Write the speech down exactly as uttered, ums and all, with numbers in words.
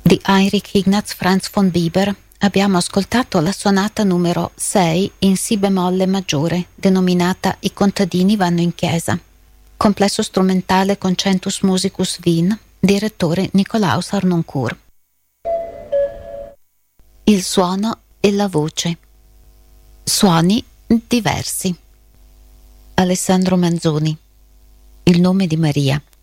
Di Heinrich Ignaz Franz von Bieber abbiamo ascoltato la sonata numero sei in Si bemolle maggiore, denominata I contadini vanno in chiesa. Complesso strumentale con Centus Musicus Wien, direttore Nikolaus Harnoncourt. Il suono e la voce. Suoni diversi. Alessandro Manzoni. Il nome di Maria.